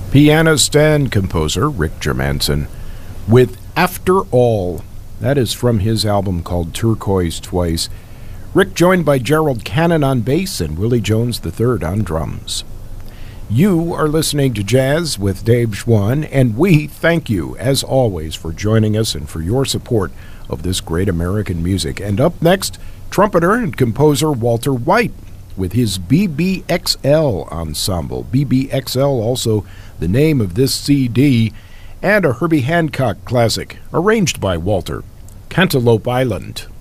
Pianist and composer Rick Germanson with After All. That is from his album called Turquoise Twice. Rick joined by Gerald Cannon on bass and Willie Jones III on drums. You are listening to Jazz with Dave Schwann, and we thank you, as always, for joining us and for your support of this great American music. And up next, trumpeter and composer Walter White with his BBXL Ensemble. BBXL, also the name of this CD, and a Herbie Hancock classic, arranged by Walter, Cantaloupe Island.